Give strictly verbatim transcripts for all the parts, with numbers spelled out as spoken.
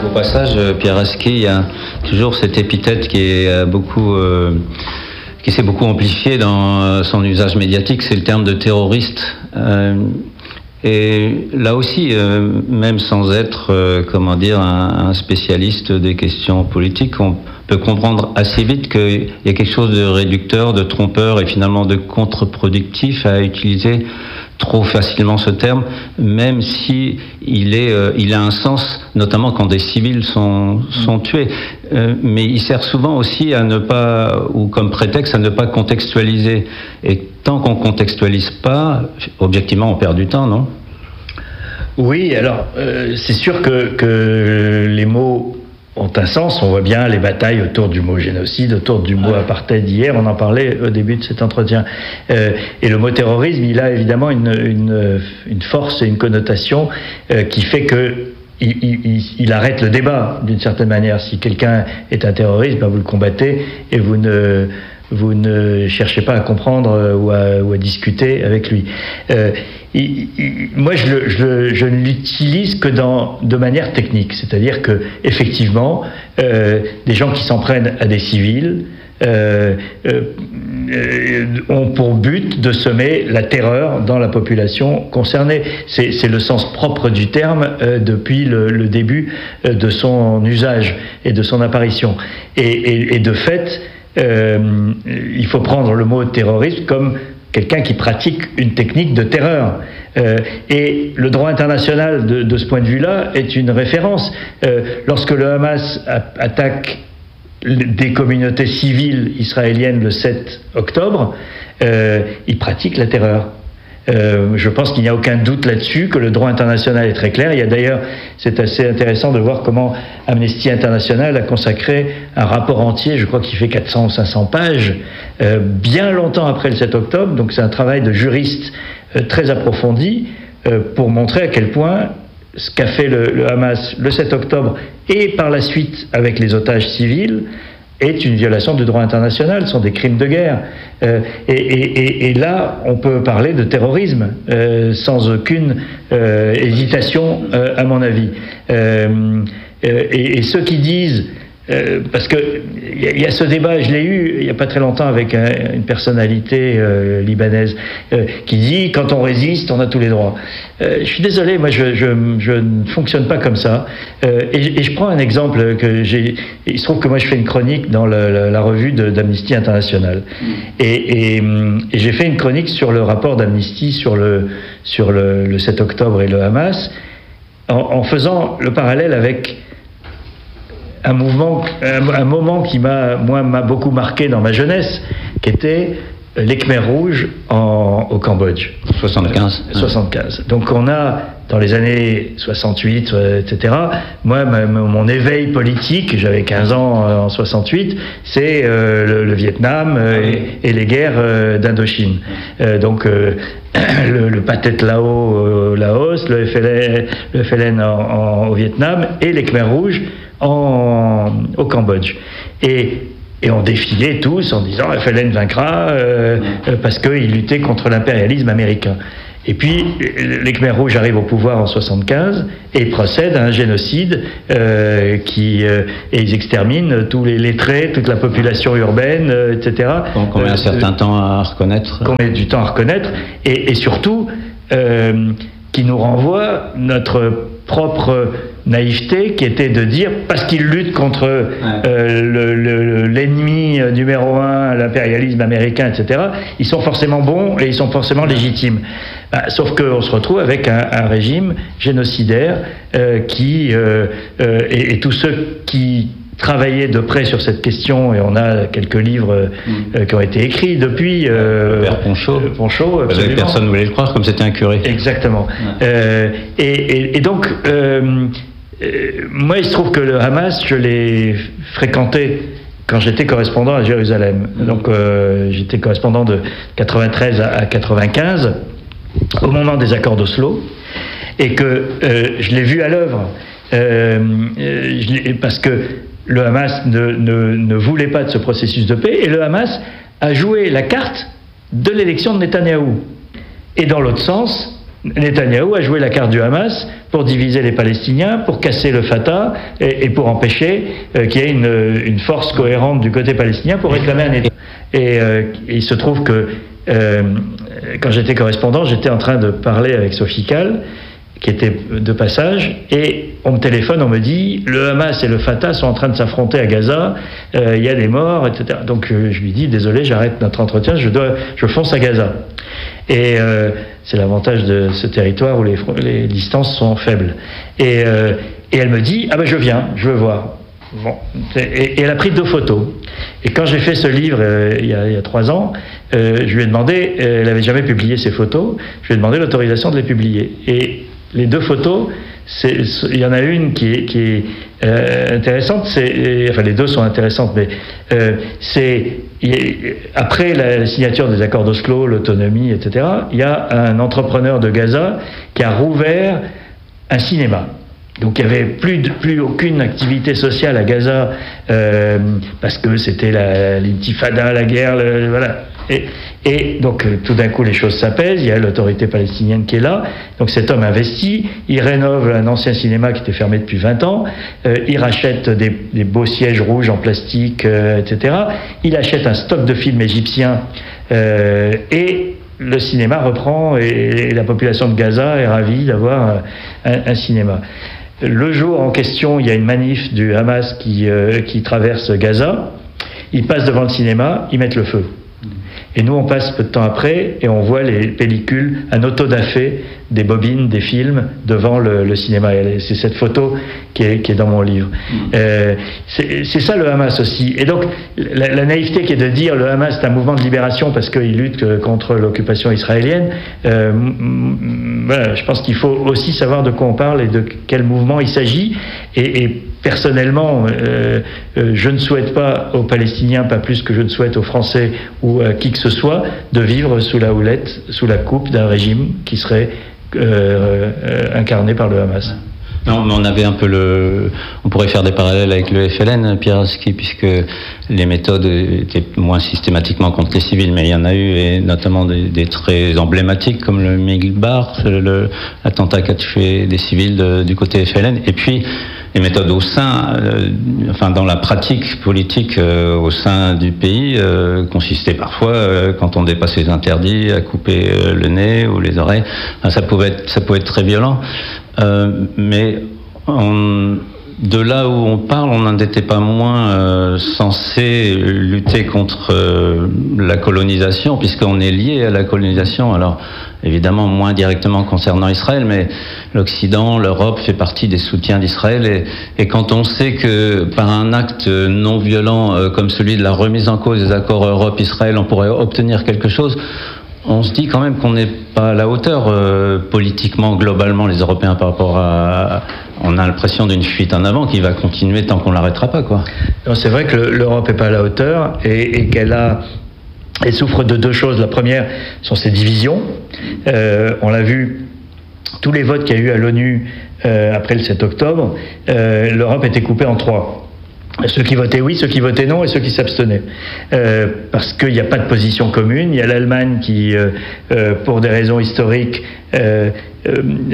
Au passage, Pierre Asquet, il y a toujours cette épithète qui est beaucoup, euh, qui s'est beaucoup amplifiée dans son usage médiatique, c'est le terme de terroriste. Euh, et là aussi, euh, même sans être, euh, comment dire, un, un spécialiste des questions politiques, on peut comprendre assez vite qu'il y a quelque chose de réducteur, de trompeur et finalement de contre-productif à utiliser trop facilement ce terme, même si il est, euh, il a un sens, notamment quand des civils sont, sont tués. Euh, mais il sert souvent aussi à ne pas, ou comme prétexte, à ne pas contextualiser. Et tant qu'on contextualise pas, objectivement, on perd du temps, non? Oui, alors, euh, c'est sûr que, que les mots ont un sens. On voit bien les batailles autour du mot génocide, autour du mot apartheid hier, on en parlait au début de cet entretien. Euh, et le mot terrorisme, il a évidemment une, une, une force et une connotation euh, qui fait que il, il, il arrête le débat d'une certaine manière. Si quelqu'un est un terroriste, ben vous le combattez et vous ne... vous ne cherchez pas à comprendre ou à, ou à discuter avec lui. Euh, il, il, moi, je, le, je, je ne l'utilise que dans, de manière technique, c'est-à-dire que effectivement, euh, des gens qui s'en prennent à des civils euh, euh, ont pour but de semer la terreur dans la population concernée. C'est, c'est le sens propre du terme euh, depuis le, le début euh, de son usage et de son apparition. Et, et, et de fait, Euh, il faut prendre le mot terroriste comme quelqu'un qui pratique une technique de terreur. Euh, et le droit international, de, de ce point de vue-là, est une référence. Euh, lorsque le Hamas a, attaque des communautés civiles israéliennes le sept octobre, euh, il pratique la terreur. Euh, je pense qu'il n'y a aucun doute là-dessus, que le droit international est très clair. Il y a d'ailleurs, c'est assez intéressant de voir comment Amnesty International a consacré un rapport entier, je crois qu'il fait quatre cents ou cinq cents pages, euh, bien longtemps après le sept octobre, donc c'est un travail de juriste euh, très approfondi, euh, pour montrer à quel point ce qu'a fait le, le Hamas le sept octobre, et par la suite avec les otages civils, est une violation du droit international, ce sont des crimes de guerre. Euh, et, et, et là, on peut parler de terrorisme, euh, sans aucune euh, hésitation, euh, à mon avis. Euh, et, et ceux qui disent, euh, parce que il y, y a ce débat, je l'ai eu il n'y a pas très longtemps avec un, une personnalité euh, libanaise, euh, qui dit, quand on résiste, on a tous les droits. Euh, je suis désolé, moi je, je, je ne fonctionne pas comme ça. Euh, et, et je prends un exemple que j'ai. Il se trouve que moi je fais une chronique dans le, la, la revue de, d'Amnesty International. Et, et, et j'ai fait une chronique sur le rapport d'Amnesty sur le, sur le, le sept octobre et le Hamas, en, en faisant le parallèle avec un mouvement, un, un moment qui m'a, moi, m'a beaucoup marqué dans ma jeunesse, qui était les Khmers rouges en, au Cambodge. soixante-quinze. Euh, soixante-quinze. Donc on a, dans les années soixante-huit, euh, et cetera, moi, ma, mon éveil politique, j'avais quinze ans euh, en soixante-huit, c'est euh, le, le Vietnam euh, et, et les guerres euh, d'Indochine. Euh, donc euh, le, le Pathet Lao au Laos, le F L N, le F L N en, en, au Vietnam et les Khmers rouges en, au Cambodge. Et Et on défilait tous en disant F L N vaincra euh, euh, parce qu'ils luttaient contre l'impérialisme américain. Et puis les Khmers rouges arrivent au pouvoir en soixante-quinze et procèdent à un génocide euh, qui euh, et ils exterminent tous les lettrés, toute la population urbaine, euh, et cetera. Donc on met un certain euh, temps à reconnaître. Qu'on met du temps à reconnaître et, et surtout euh, qui nous renvoie notre propre naïveté, qui était de dire, parce qu'ils luttent contre ouais. euh, le, le, l'ennemi numéro un, l'impérialisme américain, et cetera, ils sont forcément bons et ils sont forcément légitimes. Bah, sauf qu'on se retrouve avec un, un régime génocidaire euh, qui, euh, euh, et, et tous ceux qui travaillaient de près sur cette question, et on a quelques livres mmh. euh, qui ont été écrits depuis. Euh, Robert Ponchot. Euh, Ponchot, absolument. Personne ne voulait le croire, comme c'était un curé. Exactement. Ouais. Euh, et, et, et donc, euh, euh, moi, il se trouve que le Hamas, je l'ai fréquenté quand j'étais correspondant à Jérusalem. Mmh. Donc, euh, j'étais correspondant de quatre-vingt-treize à quatre-vingt-quinze, au moment des accords d'Oslo, et que euh, je l'ai vu à l'œuvre. Euh, je l'ai, parce que le Hamas ne, ne, ne voulait pas de ce processus de paix, et le Hamas a joué la carte de l'élection de Netanyahou. Et dans l'autre sens, Netanyahou a joué la carte du Hamas pour diviser les Palestiniens, pour casser le Fatah et, et pour empêcher euh, qu'il y ait une, une force cohérente du côté palestinien pour réclamer un État. Et, euh, et il se trouve que euh, quand j'étais correspondant, j'étais en train de parler avec Sophie Calle, qui était de passage, et on me téléphone, on me dit le Hamas et le Fatah sont en train de s'affronter à Gaza, euh, il y a des morts, et cetera. Donc euh, je lui dis désolé, j'arrête notre entretien, je dois, je fonce à Gaza. Et euh, c'est l'avantage de ce territoire où les, les distances sont faibles. Et, euh, et elle me dit ah ben je viens, je veux voir. Bon. Et, et elle a pris deux photos. Et quand j'ai fait ce livre euh, il, y a, il y a trois ans, euh, je lui ai demandé, elle n'avait jamais publié ces photos, je lui ai demandé l'autorisation de les publier. Et les deux photos, c'est, il y en a une qui est, qui est euh, intéressante, c'est, enfin les deux sont intéressantes, mais euh, c'est après la signature des accords d'Oslo, l'autonomie, et cetera, il y a un entrepreneur de Gaza qui a rouvert un cinéma. Donc il n'y avait plus, de, plus aucune activité sociale à Gaza euh, parce que c'était la, l'intifada, la guerre, le, voilà. Et, et donc tout d'un coup les choses s'apaisent, il y a l'autorité palestinienne qui est là, donc cet homme investit, il rénove un ancien cinéma qui était fermé depuis vingt ans, euh, il rachète des, des beaux sièges rouges en plastique, euh, et cetera. Il achète un stock de films égyptiens euh, et le cinéma reprend et, et la population de Gaza est ravie d'avoir un, un cinéma. Le jour en question, il y a une manif du Hamas qui, euh, qui traverse Gaza, ils passent devant le cinéma, ils mettent le feu. Et nous, on passe peu de temps après et on voit les pellicules, un autodafé des bobines, des films devant le, le cinéma. Et c'est cette photo qui est, qui est dans mon livre. Mmh. Euh, c'est, c'est ça le Hamas aussi. Et donc, la, la naïveté qui est de dire le Hamas c'est un mouvement de libération parce qu'il lutte contre l'occupation israélienne, euh, voilà, je pense qu'il faut aussi savoir de quoi on parle et de quel mouvement il s'agit. Et, et personnellement, euh, euh, je ne souhaite pas aux Palestiniens, pas plus que je ne souhaite aux Français ou à qui que ce soit, de vivre sous la houlette, sous la coupe d'un régime qui serait euh, euh, incarné par le Hamas. Non, mais on avait un peu le... On pourrait faire des parallèles avec le F L N, Pierre Aski, puisque les méthodes étaient moins systématiquement contre les civils, mais il y en a eu, et notamment des, des très emblématiques, comme le Migbar, le, l'attentat qui a tué des civils de, du côté F L N, et puis les méthodes au sein, euh, enfin dans la pratique politique euh, au sein du pays, euh, consistaient parfois, euh, quand on dépassait les interdits, à couper euh, le nez ou les oreilles. Enfin, ça pouvait être, ça pouvait être très violent. Euh, mais on, de là où on parle, on n'était pas moins euh, censé lutter contre euh, la colonisation, puisqu'on est lié à la colonisation. Alors, évidemment, moins directement concernant Israël, mais l'Occident, l'Europe fait partie des soutiens d'Israël. Et, et quand on sait que par un acte non violent euh, comme celui de la remise en cause des accords Europe-Israël, on pourrait obtenir quelque chose, on se dit quand même qu'on n'est pas à la hauteur euh, politiquement, globalement, les Européens par rapport à... On a l'impression d'une fuite en avant qui va continuer tant qu'on l'arrêtera pas, quoi. Non, c'est vrai que l'Europe n'est pas à la hauteur et, et qu'elle a... Elle souffre de deux choses. La première sont ses divisions. Euh, on l'a vu, tous les votes qu'il y a eu à l'ONU euh, après le sept octobre, euh, l'Europe était coupée en trois. Ceux qui votaient oui, ceux qui votaient non et ceux qui s'abstenaient. Euh, parce qu'il n'y a pas de position commune. Il y a l'Allemagne qui, euh, euh, pour des raisons historiques, euh, euh,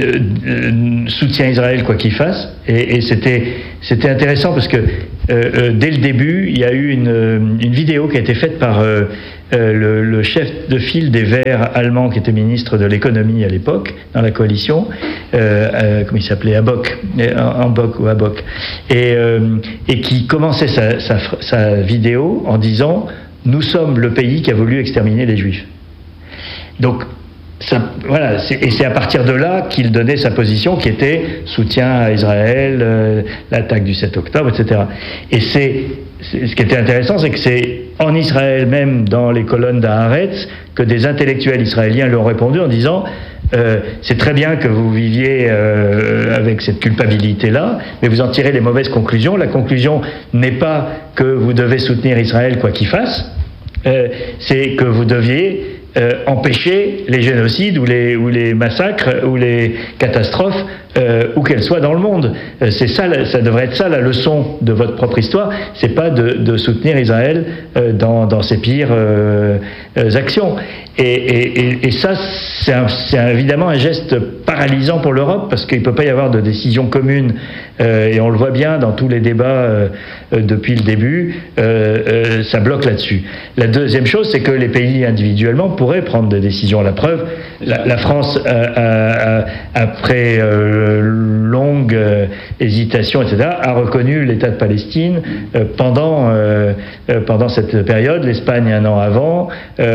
euh, soutient Israël quoi qu'il fasse. Et, et c'était, c'était intéressant parce que euh, euh, dès le début, il y a eu une, une vidéo qui a été faite par euh, euh, le, le chef de file des Verts allemands qui était ministre de l'économie à l'époque, dans la coalition, euh, euh, comment il s'appelait, Abock, Abock ou Abock, et, euh, et qui commençait sa, sa, sa vidéo en disant « Nous sommes le pays qui a voulu exterminer les Juifs ». Donc, ça, voilà, c'est, et c'est à partir de là qu'il donnait sa position qui était soutien à Israël, euh, l'attaque du sept octobre, et cetera. Et c'est, c'est, ce qui était intéressant, c'est que c'est en Israël même, dans les colonnes d'Haaretz, que des intellectuels israéliens lui ont répondu en disant euh, c'est très bien que vous viviez euh, avec cette culpabilité-là, mais vous en tirez les mauvaises conclusions. La conclusion n'est pas que vous devez soutenir Israël quoi qu'il fasse, euh, c'est que vous deviez euh, empêcher les génocides ou les, ou les massacres ou les catastrophes euh, où qu'elles soient dans le monde. Euh, c'est ça, ça devrait être ça la leçon de votre propre histoire. C'est pas de, de soutenir Israël euh, dans, dans ses pires euh, euh, actions. Et, et, et ça, c'est, un, c'est évidemment un geste paralysant pour l'Europe parce qu'il ne peut pas y avoir de décision commune. Euh, et on le voit bien dans tous les débats euh, euh, depuis le début, euh, euh, ça bloque là-dessus. La deuxième chose, c'est que les pays individuellement pourraient prendre des décisions. La preuve, la, la France, euh, a, a, après euh, longue euh, hésitation, et cetera, a reconnu l'État de Palestine euh, pendant, euh, euh, pendant cette période, l'Espagne un an avant,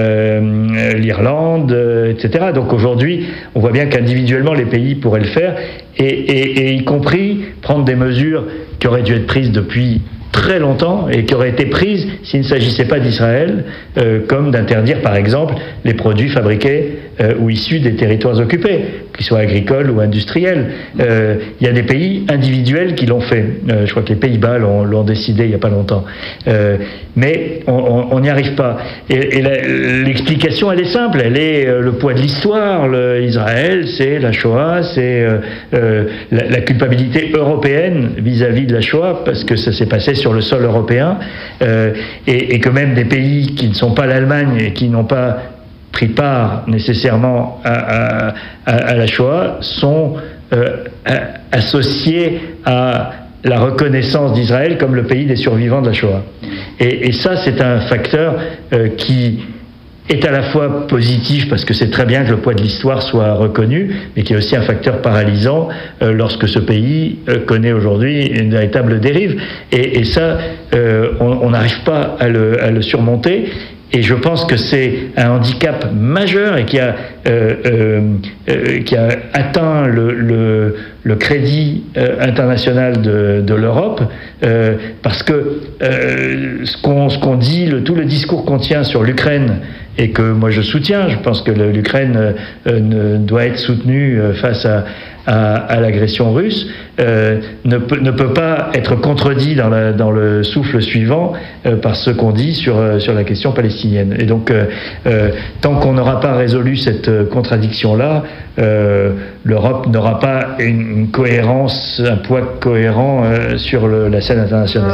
euh, l'Irlande, euh, et cetera. Donc aujourd'hui, on voit bien qu'individuellement, les pays pourraient le faire, et, et, et y compris prendre des mesures qui auraient dû être prises depuis très longtemps et qui auraient été prises s'il ne s'agissait pas d'Israël, euh, comme d'interdire par exemple les produits fabriqués euh, ou issus des territoires occupés, qu'ils soient agricoles ou industriels. Euh, il y a des pays individuels qui l'ont fait. Euh, je crois que les Pays-Bas l'ont, l'ont décidé il n'y a pas longtemps. Euh, mais on n'y arrive pas. Et, et la, l'explication, elle est simple. Elle est euh, le poids de l'histoire. Le, Israël, c'est la Shoah, c'est euh, euh, la, la culpabilité européenne vis-à-vis de la Shoah, parce que ça s'est passé sur le sol européen, euh, et, et que même des pays qui ne sont pas l'Allemagne et qui n'ont pas pris part nécessairement à, à, à la Shoah sont euh, associés à la reconnaissance d'Israël comme le pays des survivants de la Shoah. Et, et ça, c'est un facteur euh, qui est à la fois positif parce que c'est très bien que le poids de l'histoire soit reconnu, mais qui est aussi un facteur paralysant euh, lorsque ce pays euh, connaît aujourd'hui une véritable dérive. Et, et ça, euh, on n'arrive pas à le, à le surmonter. Et je pense que c'est un handicap majeur et qui a, euh, euh, euh, qui a atteint le, le, le crédit euh, international de, de l'Europe, euh, parce que euh, ce, qu'on, ce qu'on dit, le, tout le discours qu'on tient sur l'Ukraine, et que moi je soutiens, je pense que le, l'Ukraine euh, ne, doit être soutenue euh, face à, à, à l'agression russe, euh, ne, peut, ne peut pas être contredit dans, la, dans le souffle suivant euh, par ce qu'on dit sur, euh, sur la question palestinienne. Et donc, euh, euh, tant qu'on n'aura pas résolu cette contradiction-là, euh, l'Europe n'aura pas une, une cohérence, un poids cohérent euh, sur le, la scène internationale.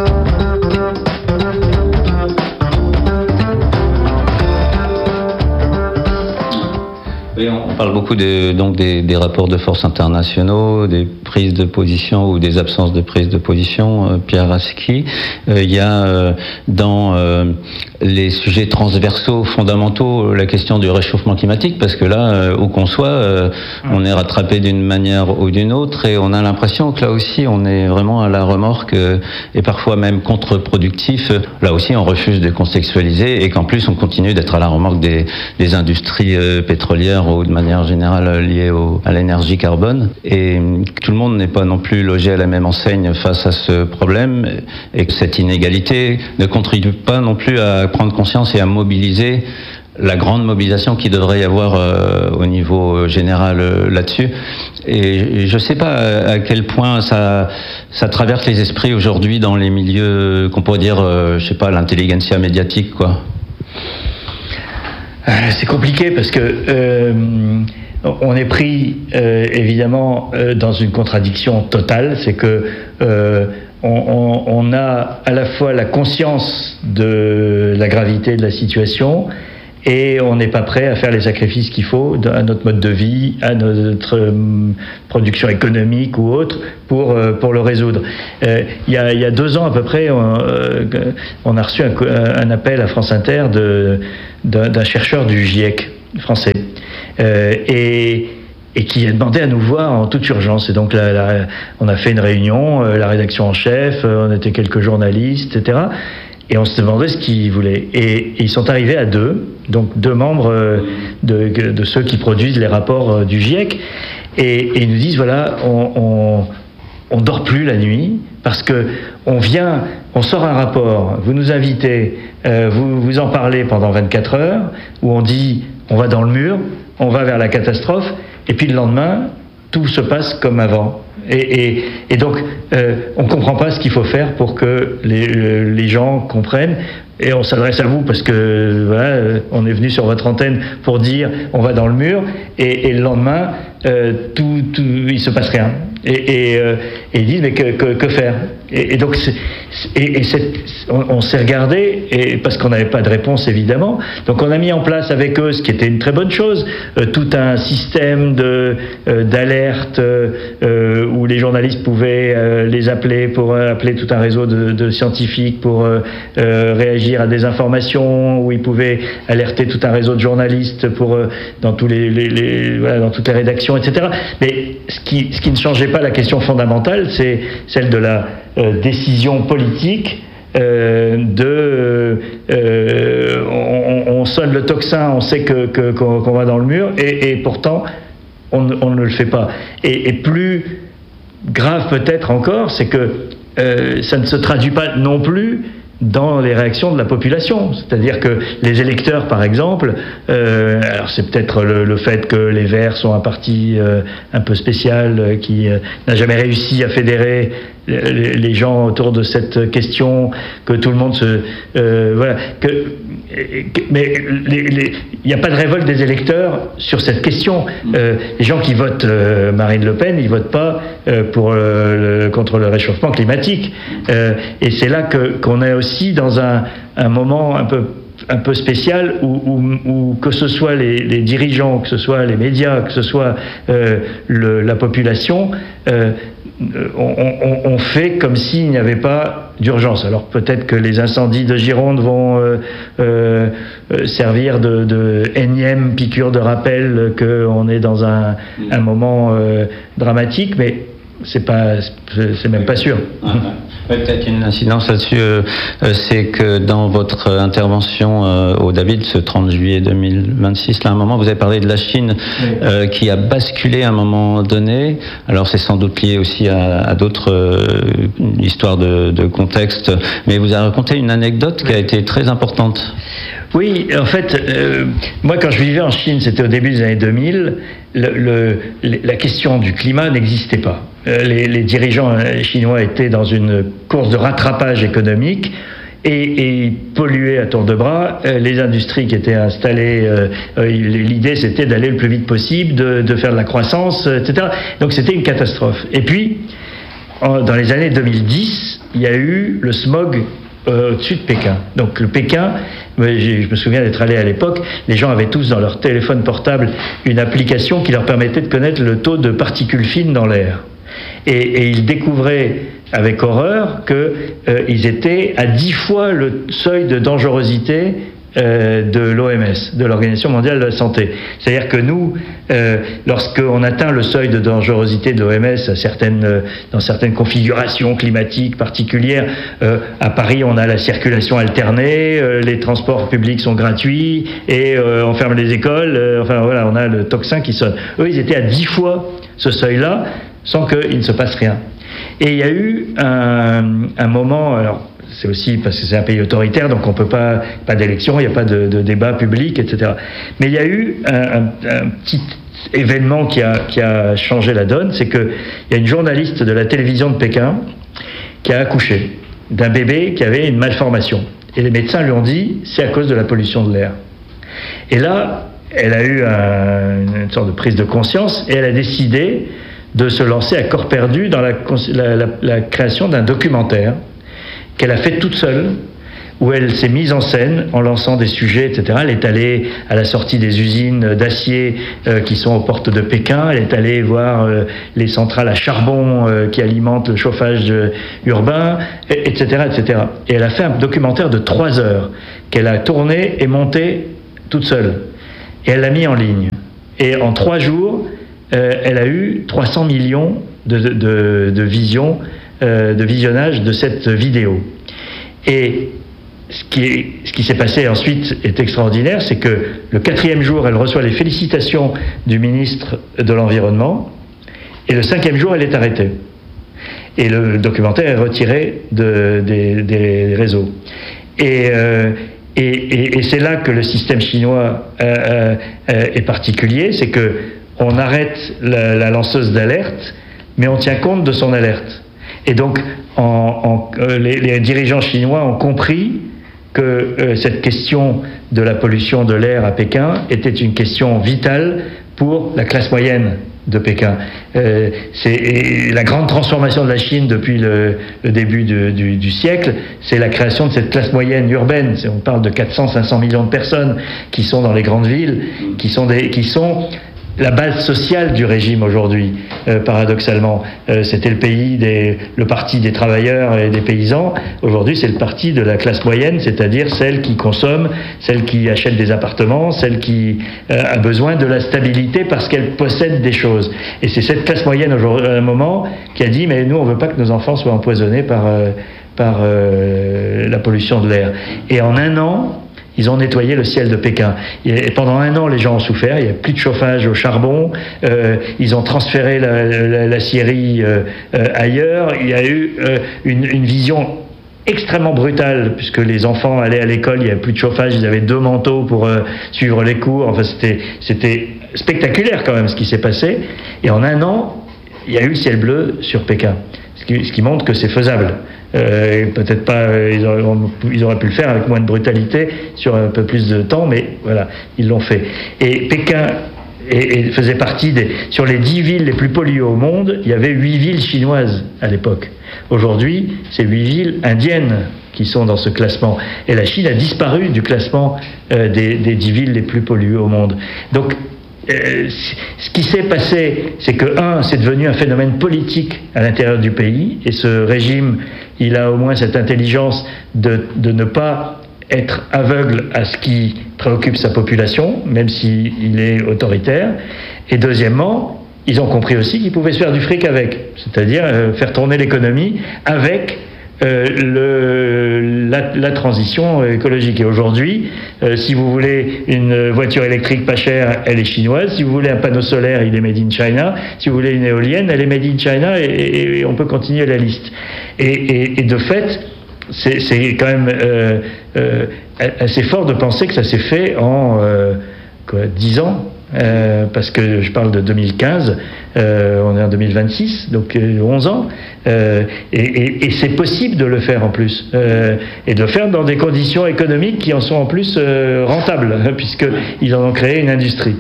Oui, on parle beaucoup de, donc des, des rapports de force internationaux, des prises de position ou des absences de prise de position. Euh, Pierre Aski, euh, il y a euh, dans euh, les sujets transversaux fondamentaux la question du réchauffement climatique, parce que là, euh, où qu'on soit, euh, on est rattrapé d'une manière ou d'une autre, et on a l'impression que là aussi, on est vraiment à la remorque euh, et parfois même contre-productif. Là aussi, on refuse de contextualiser, et qu'en plus, on continue d'être à la remorque des, des industries euh, pétrolières ou de manière générale liée au, à l'énergie carbone. Et tout le monde n'est pas non plus logé à la même enseigne face à ce problème, et que cette inégalité ne contribue pas non plus à prendre conscience et à mobiliser la grande mobilisation qu'il devrait y avoir euh, au niveau général euh, là-dessus. Et je ne sais pas à quel point ça, ça traverse les esprits aujourd'hui dans les milieux qu'on pourrait dire, euh, je sais pas, l'intelligentsia médiatique, quoi. C'est compliqué parce que euh, on est pris euh, évidemment euh, dans une contradiction totale. C'est que euh, on, on, on a à la fois la conscience de la gravité de la situation, et on n'est pas prêt à faire les sacrifices qu'il faut à notre mode de vie, à notre euh, production économique ou autre pour, euh, pour le résoudre. Euh, il, y a, il y a deux ans à peu près, on, euh, on a reçu un, un appel à France Inter de, d'un, d'un chercheur du GIEC français, euh, et, et qui a demandé à nous voir en toute urgence. Et donc là, là on a fait une réunion, euh, la rédaction en chef, euh, on était quelques journalistes, et cetera. Et on se demandait ce qu'ils voulaient. Et, et ils sont arrivés à deux, donc deux membres euh, de, de ceux qui produisent les rapports euh, du GIEC. Et, et ils nous disent, voilà, on, on, on dort plus la nuit, parce que on vient, on sort un rapport, vous nous invitez, euh, vous, vous en parlez pendant vingt-quatre heures, où on dit, on va dans le mur, on va vers la catastrophe, et puis le lendemain, tout se passe comme avant. Et, et, et donc, euh, on ne comprend pas ce qu'il faut faire pour que les, les gens comprennent. Et on s'adresse à vous parce que voilà, on est venu sur votre antenne pour dire on va dans le mur, et, et le lendemain, euh, tout, tout, il se passe rien. Et, et, euh, et ils disent mais que, que, que faire? Et, et donc, c'est, et, et c'est, on, on s'est regardé, et, parce qu'on n'avait pas de réponse évidemment. Donc on a mis en place avec eux, ce qui était une très bonne chose, euh, tout un système de, euh, d'alerte euh, où les journalistes pouvaient euh, les appeler pour euh, appeler tout un réseau de, de scientifiques pour euh, euh, réagir à des informations, où ils pouvaient alerter tout un réseau de journalistes pour euh, dans tous les, les, les voilà, dans toutes les rédactions, et cetera. Mais ce qui, ce qui ne changeait pas la question fondamentale, c'est celle de la euh, décision politique. Euh, de, euh, on, on sonne le tocsin, on sait que, que, qu'on, qu'on va dans le mur, et, et pourtant on, on ne le fait pas. Et, et plus grave peut-être encore, c'est que euh, ça ne se traduit pas non plus dans les réactions de la population. C'est-à-dire que les électeurs, par exemple, euh, alors c'est peut-être le, le fait que les Verts sont un parti euh, un peu spécial euh, qui euh, n'a jamais réussi à fédérer les, les gens autour de cette question, que tout le monde se... Euh, voilà, que, que, mais il n'y a pas de révolte des électeurs sur cette question. Euh, les gens qui votent euh, Marine Le Pen, ils ne votent pas euh, pour, euh, le, contre le réchauffement climatique. Euh, et c'est là que, qu'on est aussi dans un, un moment un peu un peu spécial où, où, où que ce soit les, les dirigeants, que ce soit les médias, que ce soit euh, le, la population, euh, on, on, on fait comme s'il n'y avait pas d'urgence. Alors peut-être que les incendies de Gironde vont euh, euh, servir de, de énième piqûre de rappel qu'on est dans un, un moment euh, dramatique, mais c'est pas, c'est même pas sûr. Ouais, peut-être une incidence là-dessus, euh, c'est que dans votre intervention euh, au David, ce trente juillet deux mille vingt-six, là, à un moment, vous avez parlé de la Chine, oui. euh, qui a basculé à un moment donné. Alors, c'est sans doute lié aussi à, à d'autres euh, histoires de, de contexte, mais vous avez raconté une anecdote qui a été très importante. Oui, en fait, euh, moi, quand je vivais en Chine, c'était au début des années deux mille, le, le, la question du climat n'existait pas. Les, les dirigeants chinois étaient dans une course de rattrapage économique et, et polluaient à tour de bras. Les industries qui étaient installées, euh, l'idée c'était d'aller le plus vite possible, de, de faire de la croissance, et cetera. Donc c'était une catastrophe. Et puis, en, dans les années deux mille dix, il y a eu le smog euh, au-dessus de Pékin. Donc le Pékin, je me souviens d'être allé à l'époque, les gens avaient tous dans leur téléphone portable une application qui leur permettait de connaître le taux de particules fines dans l'air. Et, et ils découvraient avec horreur qu'ils euh, étaient à dix fois le seuil de dangerosité euh, de l'O M S, de l'Organisation mondiale de la santé. C'est-à-dire que nous, euh, lorsqu'on atteint le seuil de dangerosité de l'O M S à certaines, euh, dans certaines configurations climatiques particulières, euh, à Paris on a la circulation alternée, euh, les transports publics sont gratuits et euh, on ferme les écoles, euh, enfin voilà, on a le tocsin qui sonne. Eux ils étaient à dix fois ce seuil-là, sans qu'il ne se passe rien. Et il y a eu un, un moment, alors c'est aussi parce que c'est un pays autoritaire, donc on peut pas, pas d'élection, il n'y a pas de, de débat public, et cetera. Mais il y a eu un, un, un petit événement qui a, qui a changé la donne, c'est qu'il y a une journaliste de la télévision de Pékin qui a accouché d'un bébé qui avait une malformation. Et les médecins lui ont dit, c'est à cause de la pollution de l'air. Et là, elle a eu un, une sorte de prise de conscience et elle a décidé de se lancer à corps perdu dans la, la, la, la création d'un documentaire qu'elle a fait toute seule, où elle s'est mise en scène en lançant des sujets, et cetera. Elle est allée à la sortie des usines d'acier euh, qui sont aux portes de Pékin, elle est allée voir euh, les centrales à charbon euh, qui alimentent le chauffage euh, urbain, et, etc., et cetera. Et elle a fait un documentaire de trois heures qu'elle a tourné et monté toute seule. Et elle l'a mis en ligne. Et en trois jours, Euh, elle a eu trois cents millions de, de, de, de visions, euh, de visionnages de cette vidéo. Et ce qui, est, ce qui s'est passé ensuite est extraordinaire, c'est que le quatrième jour, elle reçoit les félicitations du ministre de l'Environnement, et le cinquième jour, elle est arrêtée. Et le documentaire est retiré de, des, des réseaux. Et... Euh, Et, et, et c'est là que le système chinois euh, euh, est particulier, c'est que on arrête la, la lanceuse d'alerte mais on tient compte de son alerte. Et donc, en, en, euh, les, les dirigeants chinois ont compris que euh, cette question de la pollution de l'air à Pékin était une question vitale pour la classe moyenne de Pékin. Euh, c'est la grande transformation de la Chine depuis le, le début de, du, du siècle, c'est la création de cette classe moyenne urbaine. On parle de quatre cents à cinq cents millions de personnes qui sont dans les grandes villes, qui sont, des, qui sont la base sociale du régime aujourd'hui, euh, paradoxalement. Euh, c'était le pays des, le parti des travailleurs et des paysans. Aujourd'hui, c'est le parti de la classe moyenne, c'est-à-dire celle qui consomme, celle qui achète des appartements, celle qui euh, a besoin de la stabilité parce qu'elle possède des choses. Et c'est cette classe moyenne, aujourd'hui, à un moment, qui a dit, mais nous, on veut pas que nos enfants soient empoisonnés par, euh, par euh, la pollution de l'air. Et en un an, ils ont nettoyé le ciel de Pékin. Et pendant un an, les gens ont souffert. Il n'y a plus de chauffage au charbon. Euh, ils ont transféré la, la, la scierie euh, euh, ailleurs. Il y a eu euh, une, une vision extrêmement brutale, puisque les enfants allaient à l'école, il n'y avait plus de chauffage, ils avaient deux manteaux pour euh, suivre les cours. Enfin, c'était, c'était spectaculaire quand même ce qui s'est passé. Et en un an, il y a eu le ciel bleu sur Pékin. Ce qui, ce qui montre que c'est faisable. Euh, peut-être pas, euh, ils, auraient, ils auraient pu le faire avec moins de brutalité, sur un peu plus de temps, mais voilà, ils l'ont fait. Et Pékin et, et faisait partie des... Sur les dix villes les plus polluées au monde, il y avait huit villes chinoises à l'époque. Aujourd'hui, c'est huit villes indiennes qui sont dans ce classement. Et la Chine a disparu du classement euh, des, des dix villes les plus polluées au monde. Donc, Euh, ce qui s'est passé, c'est que, un, c'est devenu un phénomène politique à l'intérieur du pays, et ce régime, il a au moins cette intelligence de, de ne pas être aveugle à ce qui préoccupe sa population, même s'il est autoritaire. Et deuxièmement, ils ont compris aussi qu'ils pouvaient se faire du fric avec, c'est-à-dire euh, faire tourner l'économie avec Euh, le, la, la transition écologique. Et aujourd'hui, euh, si vous voulez une voiture électrique pas chère, elle est chinoise. Si vous voulez un panneau solaire, il est made in China. Si vous voulez une éolienne, elle est made in China, et, et, et on peut continuer la liste. Et, et, et de fait, c'est, c'est quand même euh, euh, assez fort de penser que ça s'est fait en euh, quoi, dix ans. Euh, parce que je parle de deux mille quinze, euh, on est en deux mille vingt-six, donc euh, onze ans, euh, et, et, et c'est possible de le faire en plus, euh, et de le faire dans des conditions économiques qui en sont en plus euh, rentables, puisqu'ils en ont créé une industrie.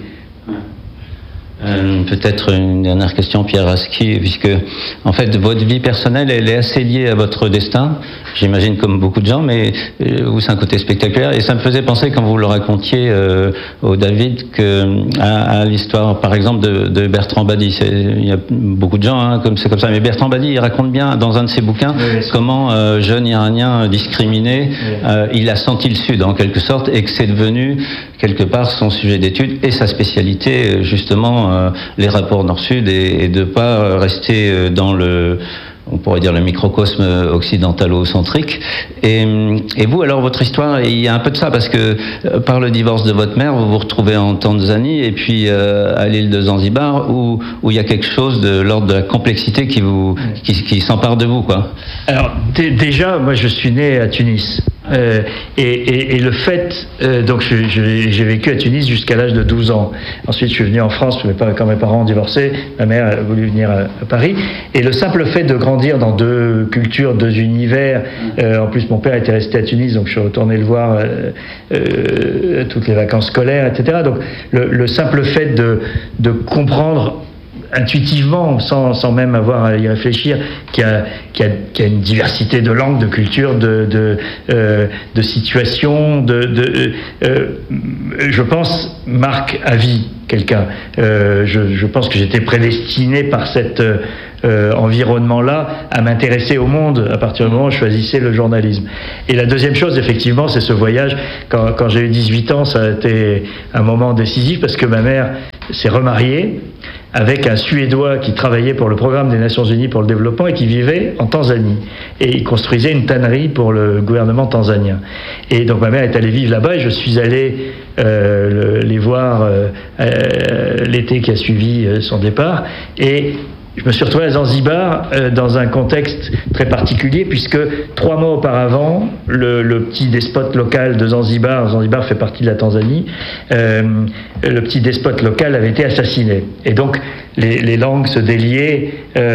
Euh, peut-être une dernière question, Pierre Rasky, puisque en fait votre vie personnelle elle est assez liée à votre destin, j'imagine comme beaucoup de gens, mais euh, vous c'est un côté spectaculaire, et ça me faisait penser quand vous le racontiez euh, au David que à, à l'histoire par exemple de, de Bertrand Badi. C'est, il y a beaucoup de gens hein, comme c'est comme ça, mais Bertrand Badi il raconte bien dans un de ses bouquins oui, comment euh, jeune Iranien discriminé, oui. euh, il a senti le Sud en quelque sorte, et que c'est devenu quelque part son sujet d'étude et sa spécialité justement euh, les rapports nord-sud, et, et de pas rester dans le, on pourrait dire le microcosme occidentalo-centrique. Et, et vous, alors, votre histoire, il y a un peu de ça, parce que euh, par le divorce de votre mère, vous vous retrouvez en Tanzanie, et puis euh, à l'île de Zanzibar, où, où il y a quelque chose de l'ordre de la complexité qui, vous, qui, qui s'empare de vous, quoi. Alors, d- déjà, moi, je suis né à Tunis. Euh, et, et, et le fait, euh, donc je, je, j'ai vécu à Tunis jusqu'à l'âge de douze ans. Ensuite, je suis venu en France, mais pas, quand mes parents ont divorcé, ma mère a voulu venir à, à Paris. Et le simple fait de grandir dans deux cultures, deux univers, euh, en plus mon père était resté à Tunis, donc je suis retourné le voir euh, euh, toutes les vacances scolaires, et cetera. Donc le, le simple fait de, de comprendre intuitivement, sans, sans même avoir à y réfléchir, qu'il y a, qu'il y a, qu'il y a une diversité de langues, de cultures, de, de, euh, de situations, de, de, euh, je pense, marque à vie quelqu'un. Euh, je, je pense que j'étais prédestiné par cet euh, environnement-là à m'intéresser au monde à partir du moment où je choisissais le journalisme. Et la deuxième chose, effectivement, c'est ce voyage. Quand, quand j'ai eu dix-huit ans, ça a été un moment décisif parce que ma mère s'est remariée avec un Suédois qui travaillait pour le programme des Nations Unies pour le développement et qui vivait en Tanzanie. Et il construisait une tannerie pour le gouvernement tanzanien. Et donc ma mère est allée vivre là-bas et je suis allé euh, le, les voir euh, euh, l'été qui a suivi euh, son départ. Et je me suis retrouvé à Zanzibar euh, dans un contexte très particulier, puisque trois mois auparavant, le, le petit despote local de Zanzibar, Zanzibar fait partie de la Tanzanie, euh, le petit despote local avait été assassiné. Et donc, les, les langues se déliaient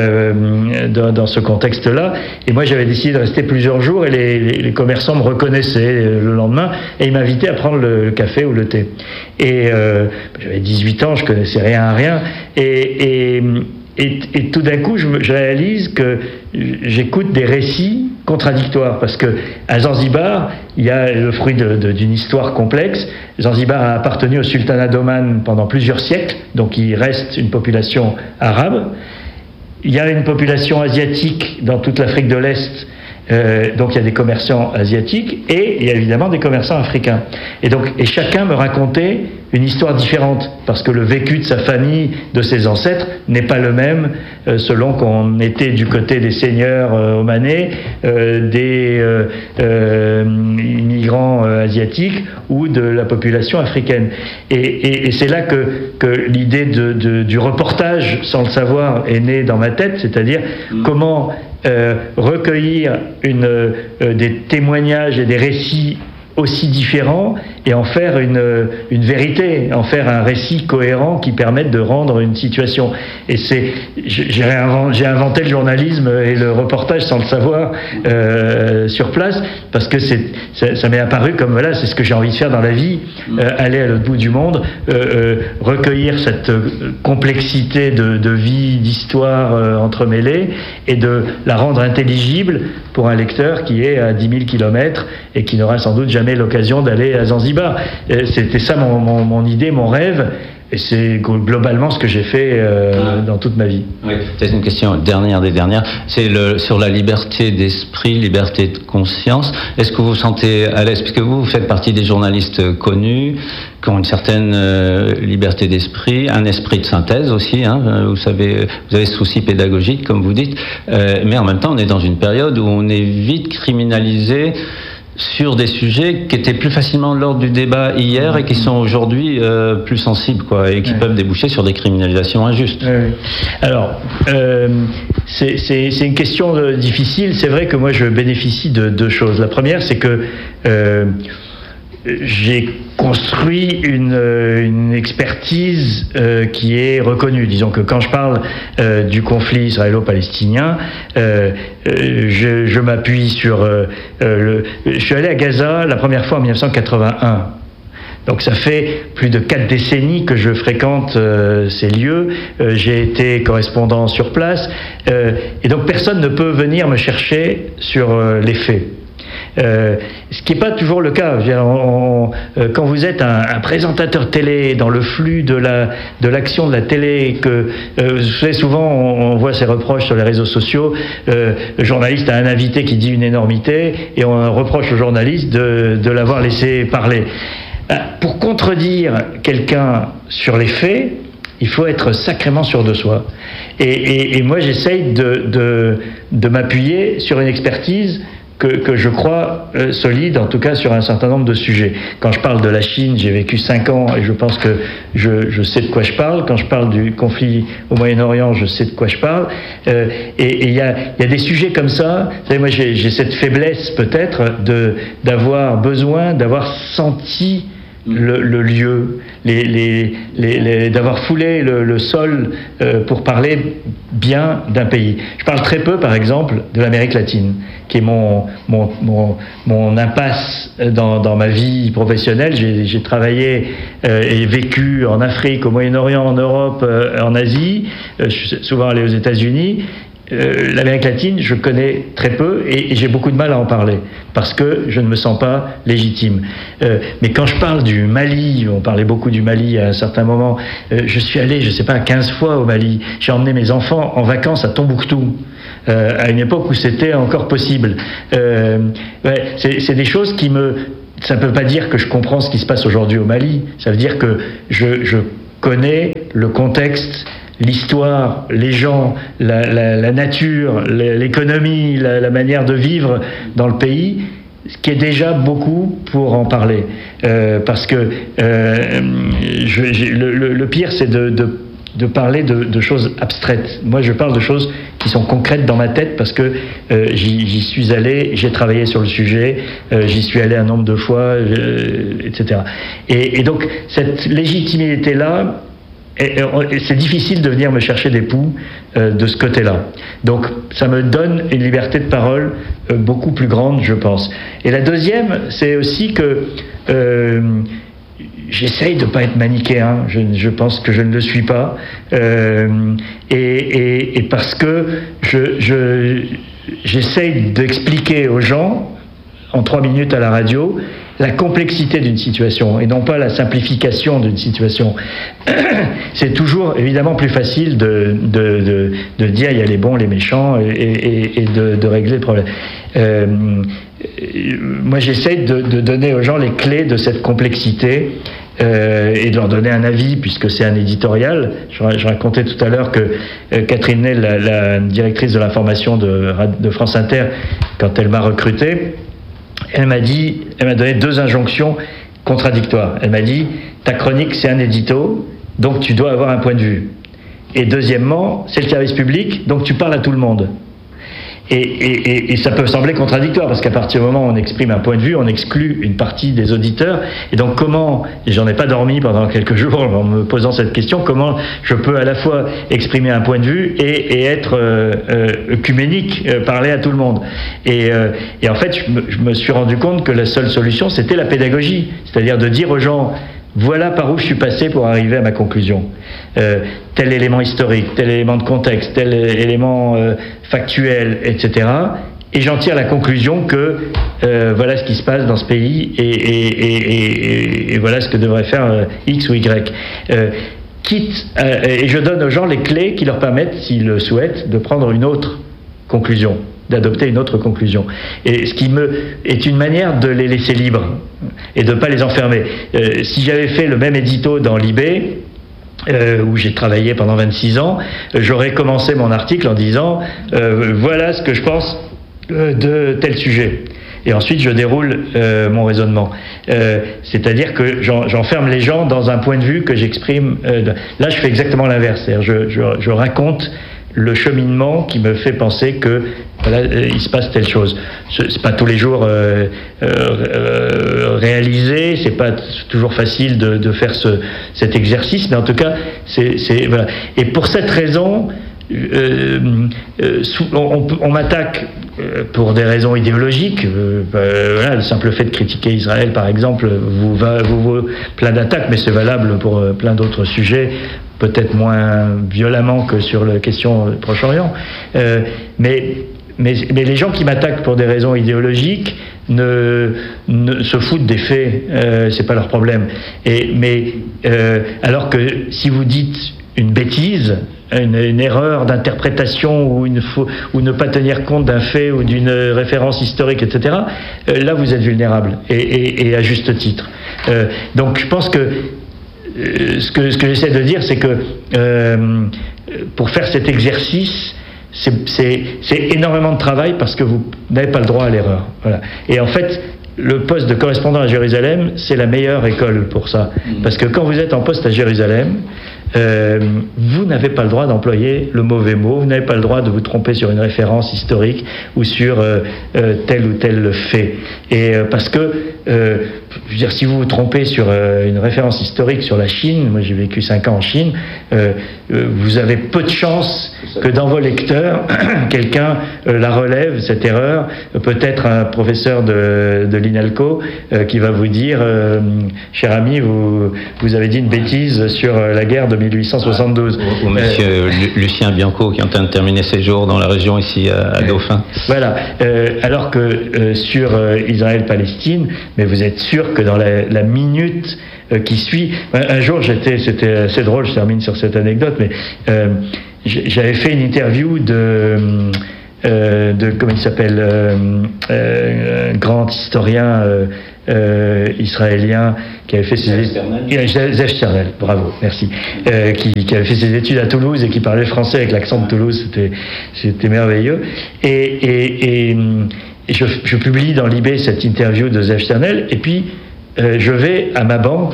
euh, dans, dans ce contexte-là. Et moi, j'avais décidé de rester plusieurs jours, et les, les, les commerçants me reconnaissaient le lendemain, et ils m'invitaient à prendre le, le café ou le thé. Et euh, j'avais dix-huit ans, je connaissais rien à rien, et... et Et, et tout d'un coup, je, je réalise que j'écoute des récits contradictoires, parce que à Zanzibar, il y a le fruit de, de, d'une histoire complexe. Zanzibar a appartenu au sultanat d'Oman pendant plusieurs siècles, donc il reste une population arabe. Il y a une population asiatique dans toute l'Afrique de l'Est. Euh, donc il y a des commerçants asiatiques et il y a évidemment des commerçants africains. Et donc et chacun me racontait une histoire différente, parce que le vécu de sa famille, de ses ancêtres, n'est pas le même euh, selon qu'on était du côté des seigneurs euh, omanais, euh, des euh, euh, immigrants euh, asiatiques ou de la population africaine. Et, et, et c'est là que, que l'idée de, de, du reportage, sans le savoir, est née dans ma tête, c'est-à-dire mmh. comment Euh, recueillir une, euh, des témoignages et des récits aussi différents et en faire une, une vérité, en faire un récit cohérent qui permette de rendre une situation. Et c'est, j'ai inventé, j'ai inventé le journalisme et le reportage sans le savoir euh, sur place, parce que c'est, ça, ça m'est apparu comme voilà, c'est ce que j'ai envie de faire dans la vie, euh, aller à l'autre bout du monde, euh, euh, recueillir cette complexité de, de vie, d'histoire euh, entremêlée et de la rendre intelligible pour un lecteur qui est à dix mille kilomètres et qui n'aura sans doute jamais l'occasion d'aller à Zanzibar. C'était ça mon, mon, mon idée, mon rêve, et c'est globalement ce que j'ai fait euh, ah. dans toute ma vie. Oui. C'est une question dernière des dernières, c'est le, sur la liberté d'esprit, liberté de conscience. Est-ce que vous vous sentez à l'aise, puisque vous, vous faites partie des journalistes connus, qui ont une certaine euh, liberté d'esprit, un esprit de synthèse aussi, hein, vous savez, vous avez ce souci pédagogique, comme vous dites, euh, mais en même temps, on est dans une période où on est vite criminalisé sur des sujets qui étaient plus facilement l'ordre du débat hier et qui sont aujourd'hui euh, plus sensibles, quoi, et qui ouais. peuvent déboucher sur des criminalisations injustes. Ouais. Alors, euh, c'est, c'est, c'est une question de, difficile. C'est vrai que moi, je bénéficie de deux choses. La première, c'est que euh, j'ai construit une, une expertise euh, qui est reconnue. Disons que quand je parle euh, du conflit israélo-palestinien, euh, euh, je, je m'appuie sur... Euh, euh, le, je suis allé à Gaza la première fois en dix-neuf cent quatre-vingt-un. Donc ça fait plus de quatre décennies que je fréquente euh, ces lieux. Euh, j'ai été correspondant sur place. Euh, et donc personne ne peut venir me chercher sur euh, les faits. Euh, ce qui n'est pas toujours le cas. On, on, euh, quand vous êtes un, un présentateur télé dans le flux de, la, de l'action de la télé, que euh, vous savez, souvent on, on voit ces reproches sur les réseaux sociaux, euh, le journaliste a un invité qui dit une énormité et on reproche au journaliste de, de l'avoir laissé parler. Pour contredire quelqu'un sur les faits, il faut être sacrément sûr de soi. Et, et, et moi j'essaye de, de, de m'appuyer sur une expertise Que, que je crois euh, solide, en tout cas sur un certain nombre de sujets. Quand je parle de la Chine, j'ai vécu cinq ans et je pense que je, je sais de quoi je parle. Quand je parle du conflit au Moyen-Orient, je sais de quoi je parle. Euh, et il y a, y a des sujets comme ça. Vous savez, moi j'ai, j'ai cette faiblesse peut-être de, d'avoir besoin, d'avoir senti Le, le lieu, les, les, les, les, d'avoir foulé le, le sol euh, pour parler bien d'un pays. Je parle très peu, par exemple, de l'Amérique latine, qui est mon, mon, mon, mon impasse dans, dans ma vie professionnelle. J'ai, j'ai travaillé euh, et vécu en Afrique, au Moyen-Orient, en Europe, euh, en Asie. Euh, je suis souvent allé aux États-Unis. Euh, L'Amérique latine, je connais très peu et, et j'ai beaucoup de mal à en parler parce que je ne me sens pas légitime. Euh, mais quand je parle du Mali, on parlait beaucoup du Mali à un certain moment, euh, je suis allé, je ne sais pas, quinze fois au Mali. J'ai emmené mes enfants en vacances à Tombouctou, euh, à une époque où c'était encore possible. Euh, ouais, c'est, c'est des choses qui me... Ça ne peut pas dire que je comprends ce qui se passe aujourd'hui au Mali. Ça veut dire que je, je connais le contexte, l'histoire, les gens, la, la, la nature, l'économie, la, la manière de vivre dans le pays, ce qui est déjà beaucoup pour en parler. Euh, parce que euh, je, le, le, le pire, c'est de, de, de parler de, de choses abstraites. Moi, je parle de choses qui sont concrètes dans ma tête parce que euh, j'y, j'y suis allé, j'ai travaillé sur le sujet, euh, j'y suis allé un nombre de fois, euh, et cetera. Et, et donc, cette légitimité-là, et, et c'est difficile de venir me chercher des poux euh, de ce côté-là. Donc, ça me donne une liberté de parole euh, beaucoup plus grande, je pense. Et la deuxième, c'est aussi que euh, j'essaye de ne pas être manichéen, je, je pense que je ne le suis pas, euh, et, et, et parce que je, je, j'essaye d'expliquer aux gens, en trois minutes à la radio, la complexité d'une situation et non pas la simplification d'une situation. C'est toujours évidemment plus facile de, de, de, de dire il y a les bons, les méchants et, et, et de, de régler le problème. Euh, moi j'essaie de, de donner aux gens les clés de cette complexité euh, et de leur donner un avis puisque c'est un éditorial. Je, je racontais tout à l'heure que euh, Catherine Ney, la, la directrice de l'information de, de France Inter, quand elle m'a recruté, elle m'a dit, elle m'a donné deux injonctions contradictoires. Elle m'a dit, ta chronique c'est un édito, donc tu dois avoir un point de vue. Et deuxièmement, c'est le service public, donc tu parles à tout le monde. Et, et, et ça peut sembler contradictoire, parce qu'à partir du moment où on exprime un point de vue, on exclut une partie des auditeurs. Et donc comment, et j'en ai pas dormi pendant quelques jours en me posant cette question, comment je peux à la fois exprimer un point de vue et, et être euh, euh, œcuménique, euh, parler à tout le monde. Et, euh, et en fait, je me, je me suis rendu compte que la seule solution, c'était la pédagogie. C'est-à-dire de dire aux gens, voilà par où je suis passé pour arriver à ma conclusion. Euh, tel élément historique, tel élément de contexte, tel élément euh, factuel, et cetera. Et j'en tire la conclusion que euh, voilà ce qui se passe dans ce pays et, et, et, et, et voilà ce que devrait faire euh, X ou Y. Euh, quitte à, et je donne aux gens les clés qui leur permettent, s'ils le souhaitent, de prendre une autre conclusion, d'adopter une autre conclusion. Et ce qui me est une manière de les laisser libres et de ne pas les enfermer. Euh, si j'avais fait le même édito dans Libé, euh, où j'ai travaillé pendant vingt-six ans, j'aurais commencé mon article en disant euh, voilà ce que je pense euh, de tel sujet. Et ensuite, je déroule euh, mon raisonnement. Euh, c'est-à-dire que j'en, j'enferme les gens dans un point de vue que j'exprime. Euh, de... Là, je fais exactement l'inverse. C'est-à-dire, je, je, je raconte le cheminement qui me fait penser que voilà, il se passe telle chose. C'est pas tous les jours euh, euh, réalisé, c'est pas toujours facile de, de faire ce, cet exercice, mais en tout cas, c'est, c'est voilà. Et pour cette raison, euh, euh, on, on, on m'attaque pour des raisons idéologiques. Euh, voilà, le simple fait de critiquer Israël, par exemple, vous va, vous vaut plein d'attaques, mais c'est valable pour plein d'autres sujets. Peut-être moins violemment que sur la question Proche-Orient. Euh, mais, mais, mais les gens qui m'attaquent pour des raisons idéologiques ne, ne se foutent des faits, euh, c'est pas leur problème. Et, mais euh, alors que si vous dites une bêtise, une, une erreur d'interprétation ou, une faux, ou ne pas tenir compte d'un fait ou d'une référence historique, et cetera, euh, là vous êtes vulnérable, et, et, et à juste titre. Euh, donc je pense que Ce que, ce que j'essaie de dire, c'est que euh, pour faire cet exercice, c'est, c'est, c'est énormément de travail parce que vous n'avez pas le droit à l'erreur. Voilà. Et en fait, le poste de correspondant à Jérusalem, c'est la meilleure école pour ça. Parce que quand vous êtes en poste à Jérusalem, euh, vous n'avez pas le droit d'employer le mauvais mot, vous n'avez pas le droit de vous tromper sur une référence historique ou sur euh, euh, tel ou tel fait. Et euh, parce que, euh, je veux dire, si vous vous trompez sur euh, une référence historique sur la Chine, moi j'ai vécu cinq ans en Chine, euh, euh, vous avez peu de chances que dans vos lecteurs, quelqu'un euh, la relève, cette erreur, peut-être un professeur de, de l'INALCO euh, qui va vous dire, euh, cher ami, vous, vous avez dit une bêtise sur euh, la guerre de mille huit cent soixante-douze. Ou, ou monsieur euh, Lucien Bianco qui est en train de terminer ses jours dans la région ici à, à Dauphin. Voilà. Euh, alors que euh, sur euh, Israël-Palestine, mais vous êtes sûr que dans la, la minute euh, qui suit, un, un jour j'étais, c'était assez drôle, je termine sur cette anecdote, mais euh, j'avais fait une interview de euh, de comment il s'appelle, euh, euh, un grand historien euh, euh, israélien qui avait fait ses études, Zev Sternel, bravo, merci, euh, qui, qui avait fait ses études à Toulouse et qui parlait français avec l'accent de Toulouse, c'était, c'était merveilleux. Et, et, et, et je, je publie dans Libé cette interview de Zev Sternel, et puis euh, je vais à ma banque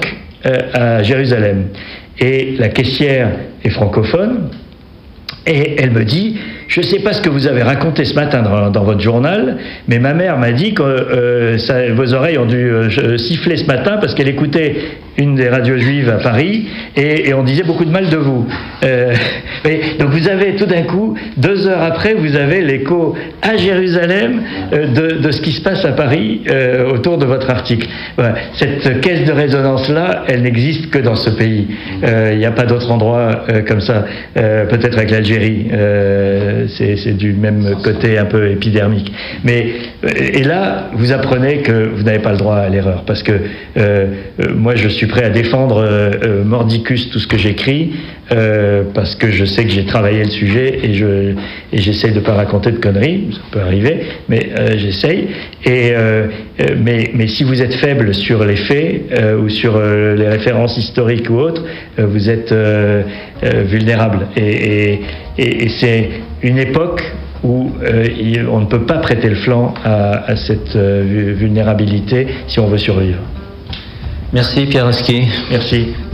à Jérusalem. Et la caissière est francophone, et elle me dit, je ne sais pas ce que vous avez raconté ce matin dans, dans votre journal, mais ma mère m'a dit que euh, ça, vos oreilles ont dû euh, siffler ce matin parce qu'elle écoutait une des radios juives à Paris et, et on disait beaucoup de mal de vous. Euh, mais, donc vous avez tout d'un coup, deux heures après, vous avez l'écho à Jérusalem euh, de, de ce qui se passe à Paris euh, autour de votre article. Voilà. Cette caisse de résonance-là, elle n'existe que dans ce pays. Il euh, n'y a pas d'autre endroit euh, comme ça. Euh, peut-être avec l'Algérie. Euh, c'est du même côté un peu épidermique. Mais, et là, vous apprenez que vous n'avez pas le droit à l'erreur. Parce que euh, moi, je suis prêt à défendre euh, mordicus tout ce que j'écris, euh, parce que je sais que j'ai travaillé le sujet et je et j'essaye de ne pas raconter de conneries, ça peut arriver, mais euh, j'essaye. Et euh, mais, mais si vous êtes faible sur les faits euh, ou sur euh, les références historiques ou autres, euh, vous êtes euh, euh, vulnérable. Et, et, et, et c'est une époque où euh, on ne peut pas prêter le flanc à, à cette euh, vulnérabilité si on veut survivre. Merci Pierre Lasky. Merci.